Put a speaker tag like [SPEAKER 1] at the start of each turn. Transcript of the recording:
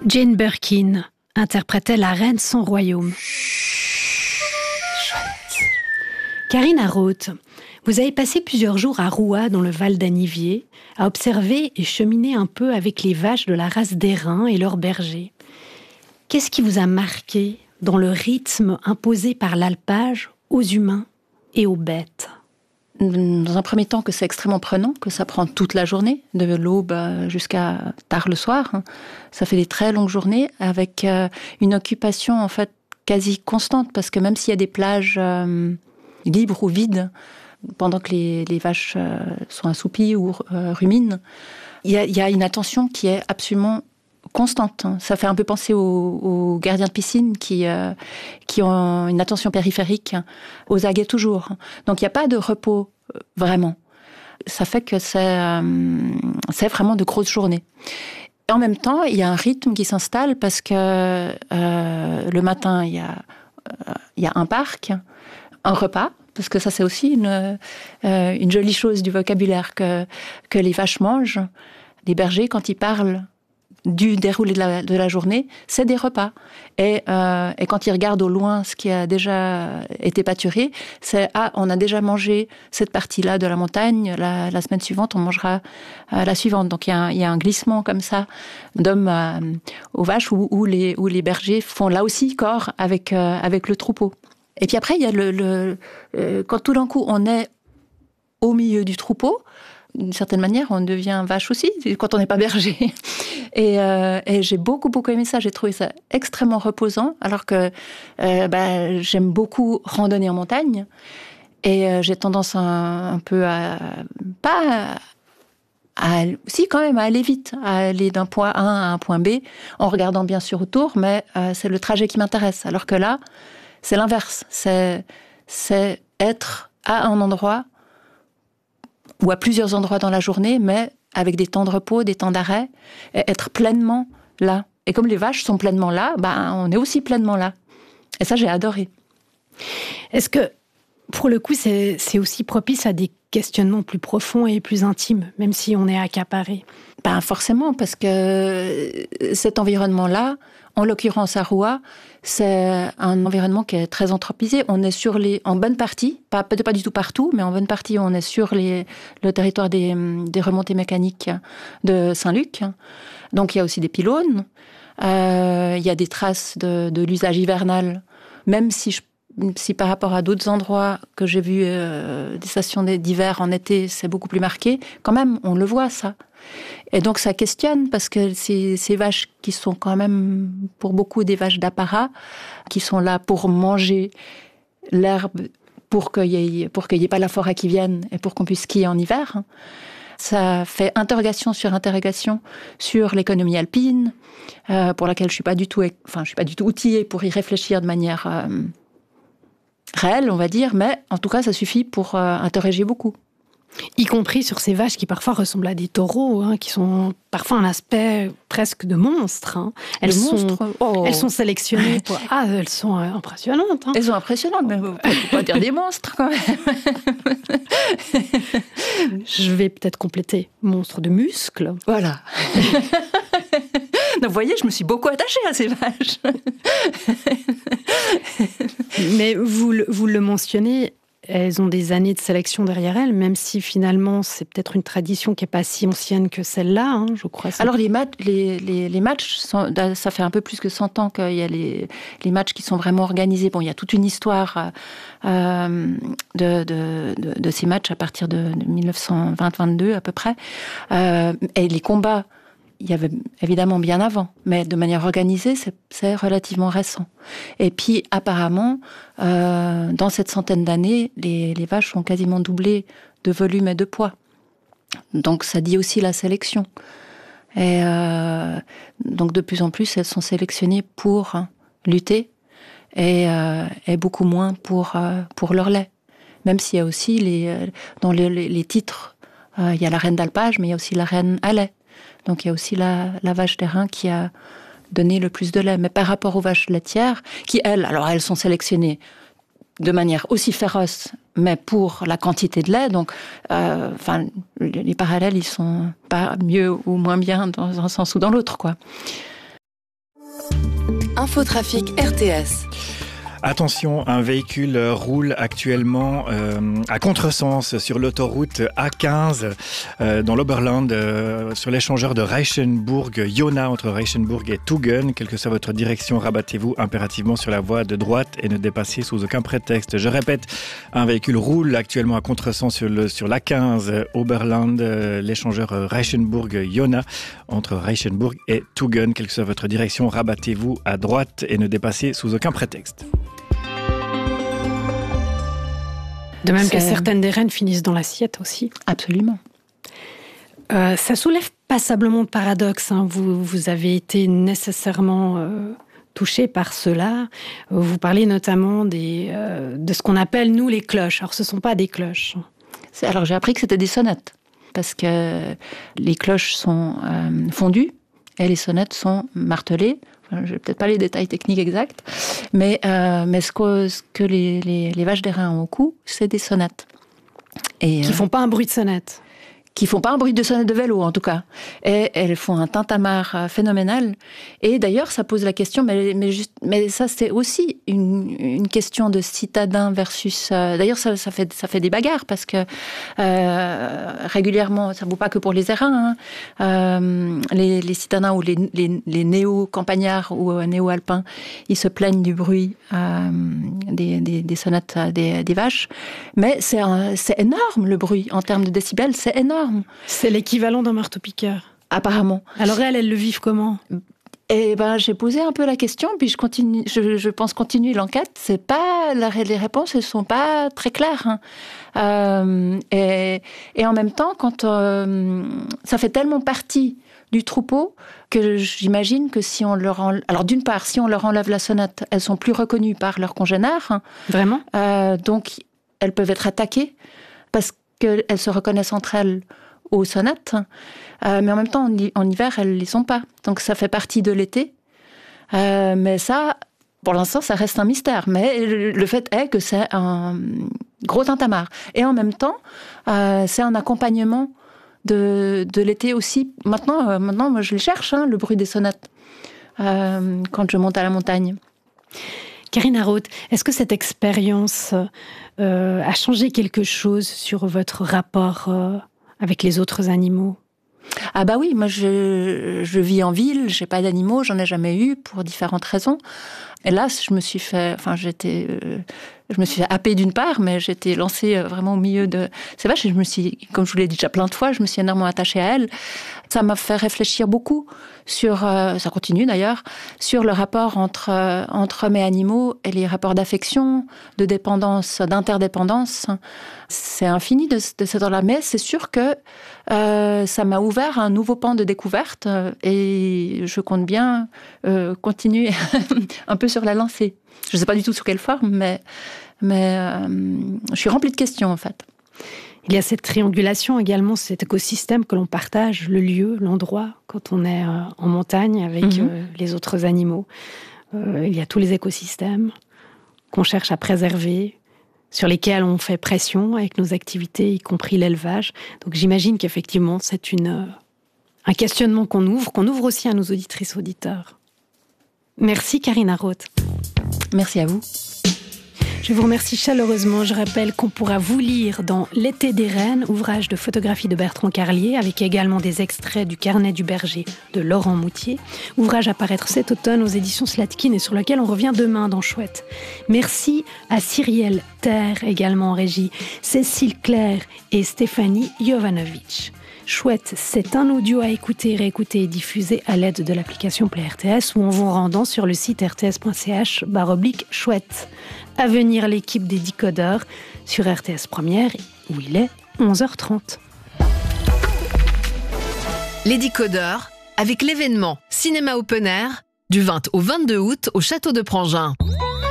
[SPEAKER 1] Jane Birkin interprétait La Reine sans royaume. Karina Roth, vous avez passé plusieurs jours à Roua, dans le Val d'Anniviers, à observer et cheminer un peu avec les vaches de la race d'Airain et leurs bergers. Qu'est-ce qui vous a marqué dans le rythme imposé par l'alpage aux humains et aux bêtes ?
[SPEAKER 2] Dans un premier temps, que c'est extrêmement prenant, que ça prend toute la journée, de l'aube jusqu'à tard le soir. Ça fait des très longues journées avec une occupation en fait quasi constante, parce que même s'il y a des plages libres ou vides, pendant que les vaches sont assoupies ou ruminent, il y a une attention qui est absolument constante. Ça fait un peu penser aux gardiens de piscine qui ont une attention périphérique, aux aguets toujours. Donc il n'y a pas de repos vraiment. Ça fait que c'est vraiment de grosses journées. Et en même temps, il y a un rythme qui s'installe parce que le matin, il y a un parc, un repas, parce que ça c'est aussi une jolie chose du vocabulaire que les vaches mangent. Les bergers, quand ils parlent du déroulé de la journée, c'est des repas. Et quand ils regardent au loin ce qui a déjà été pâturé, c'est « Ah, on a déjà mangé cette partie-là de la montagne, la semaine suivante, on mangera la suivante ». Donc il y a un glissement comme ça d'hommes aux vaches où les bergers font là aussi corps avec le troupeau. Et puis après, il y a quand tout d'un coup on est au milieu du troupeau, d'une certaine manière, on devient vache aussi, quand on n'est pas berger. Et j'ai beaucoup aimé ça. J'ai trouvé ça extrêmement reposant, alors que j'aime beaucoup randonner en montagne. Et j'ai tendance un peu si, quand même, à aller vite, à aller d'un point A à un point B, en regardant bien sûr autour, mais c'est le trajet qui m'intéresse. Alors que là, c'est l'inverse. C'est être à un endroit ou à plusieurs endroits dans la journée, mais avec des temps de repos, des temps d'arrêt, et être pleinement là. Et comme les vaches sont pleinement là, on est aussi pleinement là. Et ça, j'ai adoré.
[SPEAKER 1] Est-ce que, pour le coup, c'est aussi propice à des questionnements plus profonds et plus intimes, même si on est accaparé ?
[SPEAKER 2] Forcément, parce que cet environnement-là, en l'occurrence à Roua, c'est un environnement qui est très anthropisé. On est en bonne partie, peut-être pas du tout partout, mais en bonne partie, on est sur le territoire des remontées mécaniques de Saint-Luc. Donc il y a aussi des pylônes, il y a des traces de l'usage hivernal, même si par rapport à d'autres endroits que j'ai vus, des stations d'hiver en été, c'est beaucoup plus marqué, quand même, on le voit ça. Et donc ça questionne, parce que ces vaches qui sont quand même pour beaucoup des vaches d'apparat, qui sont là pour manger l'herbe, pour qu'il y ait pas la forêt qui vienne et pour qu'on puisse skier en hiver, ça fait interrogation sur interrogation sur l'économie alpine, pour laquelle je suis pas du tout outillée pour y réfléchir de manière réelle, on va dire, mais en tout cas ça suffit pour interroger beaucoup.
[SPEAKER 1] Y compris sur ces vaches qui parfois ressemblent à des taureaux, qui sont parfois un aspect presque de monstres. Elles sont sélectionnées pour... Ah, elles sont impressionnantes.
[SPEAKER 2] Elles sont impressionnantes, mais on peut pas dire des monstres quand même.
[SPEAKER 1] Je vais peut-être compléter. Monstres de muscles.
[SPEAKER 2] Voilà. Donc, vous voyez, je me suis beaucoup attachée à ces vaches.
[SPEAKER 1] Mais vous le mentionnez, elles ont des années de sélection derrière elles, même si finalement c'est peut-être une tradition qui n'est pas si ancienne que celle-là, je crois.
[SPEAKER 2] Alors les matchs, ça fait un peu plus que 100 ans qu'il y a les matchs qui sont vraiment organisés. Bon, il y a toute une histoire de ces matchs à partir de 1920-22 à peu près. Et les combats, il y avait évidemment bien avant, mais de manière organisée, c'est relativement récent. Et puis, apparemment, dans cette centaine d'années, les vaches ont quasiment doublé de volume et de poids. Donc, ça dit aussi la sélection. Et donc, de plus en plus, elles sont sélectionnées pour lutter et beaucoup moins pour leur lait. Même s'il y a aussi, dans les titres, il y a la reine d'alpage, mais il y a aussi la reine à lait. Donc il y a aussi la vache d'Airain qui a donné le plus de lait. Mais par rapport aux vaches laitières, qui elles sont sélectionnées de manière aussi féroce, mais pour la quantité de lait. Donc, les parallèles, ils sont pas mieux ou moins bien dans un sens ou dans l'autre, quoi.
[SPEAKER 3] Infotrafic RTS.
[SPEAKER 4] Attention, un véhicule roule actuellement à contresens sur l'autoroute A15 dans l'Oberland, sur l'échangeur de Reichenburg-Jona entre Reichenburg et Tuggen. Quelle que soit votre direction, rabattez-vous impérativement sur la voie de droite et ne dépassez sous aucun prétexte. Je répète, un véhicule roule actuellement à contresens sur l'A15 Oberland, l'échangeur Reichenburg-Jona entre Reichenburg et Tuggen. Quelle que soit votre direction, rabattez-vous à droite et ne dépassez sous aucun prétexte.
[SPEAKER 1] De même que certaines des rennes finissent dans l'assiette aussi.
[SPEAKER 2] Absolument.
[SPEAKER 1] Ça soulève passablement de paradoxes. Vous avez été nécessairement touché par cela. Vous parlez notamment de ce qu'on appelle, nous, les cloches. Alors, ce ne sont pas des cloches.
[SPEAKER 2] Alors, j'ai appris que c'était des sonnettes, parce que les cloches sont fondues et les sonnettes sont martelées. Je n'ai peut-être pas les détails techniques exacts, mais ce que les vaches d'airain ont au cou, c'est des sonnettes.
[SPEAKER 1] Qui ne font pas un bruit de sonnette.
[SPEAKER 2] Qui font pas un bruit de sonnette de vélo, en tout cas. Et elles font un tintamarre phénoménal. Et d'ailleurs, ça pose la question, mais ça, c'est aussi une question de citadin versus... d'ailleurs, ça fait des bagarres, parce que régulièrement, ça ne vaut pas que pour les airains, les citadins ou les néo-campagnards ou néo-alpins, ils se plaignent du bruit des sonnettes des vaches. Mais c'est énorme, le bruit, en termes de décibels, c'est énorme.
[SPEAKER 1] C'est l'équivalent d'un marteau-piqueur.
[SPEAKER 2] Apparemment.
[SPEAKER 1] Alors elles le vivent comment ?
[SPEAKER 2] Et j'ai posé un peu la question, puis je pense continuer l'enquête. C'est pas les réponses, elles sont pas très claires. Et en même temps, quand ça fait tellement partie du troupeau que j'imagine que si on leur alors d'une part, si on leur enlève la sonnette, elles sont plus reconnues par leurs congénères.
[SPEAKER 1] Vraiment ?
[SPEAKER 2] Donc elles peuvent être attaquées parce qu'elles se reconnaissent entre elles aux sonnettes, mais en même temps, en hiver, elles ne les sont pas. Donc ça fait partie de l'été. Mais ça, pour l'instant, ça reste un mystère. Mais le fait est que c'est un gros tintamarre. Et en même temps, c'est un accompagnement de l'été aussi. Maintenant, moi, je les cherche, le bruit des sonnettes, quand je monte à la montagne.
[SPEAKER 1] Karine Arraud, est-ce que cette expérience a changé quelque chose sur votre rapport avec les autres animaux ?
[SPEAKER 2] Ah bah oui, moi je vis en ville, j'ai pas d'animaux, j'en ai jamais eu pour différentes raisons. Et là, je me suis fait happer d'une part, mais j'étais lancée vraiment au milieu de ces vaches et comme je vous l'ai dit déjà plein de fois, je me suis énormément attachée à elles. Ça m'a fait réfléchir beaucoup sur, ça continue d'ailleurs, sur le rapport entre mes animaux et les rapports d'affection, de dépendance, d'interdépendance. C'est infini de cet ordre-là, mais c'est sûr que ça m'a ouvert un nouveau pan de découverte et je compte bien continuer un peu sur la lancée. Je ne sais pas du tout sous quelle forme, mais je suis remplie de questions en fait.
[SPEAKER 1] Il y a cette triangulation également, cet écosystème que l'on partage, le lieu, l'endroit, quand on est en montagne avec les autres animaux. Il y a tous les écosystèmes qu'on cherche à préserver, sur lesquels on fait pression avec nos activités, y compris l'élevage. Donc j'imagine qu'effectivement, c'est un questionnement qu'on ouvre aussi à nos auditrices auditeurs. Merci Karine Arraud.
[SPEAKER 2] Merci à vous.
[SPEAKER 1] Je vous remercie chaleureusement. Je rappelle qu'on pourra vous lire dans L'été des rennes, ouvrage de photographie de Bertrand Carlier, avec également des extraits du Carnet du berger de Laurent Moutier. Ouvrage à paraître cet automne aux éditions Slatkin et sur lequel on revient demain dans Chouette. Merci à Cyrielle Terre, également en régie, Cécile Claire et Stéphanie Jovanovic. Chouette, c'est un audio à écouter, réécouter et diffuser à l'aide de l'application Play RTS ou en vous rendant sur le site rts.ch/chouette. À venir l'équipe des Décodeurs sur RTS Première où il est 11h30.
[SPEAKER 3] Les Décodeurs avec l'événement Cinéma Open Air du 20 au 22 août au Château de Prangin.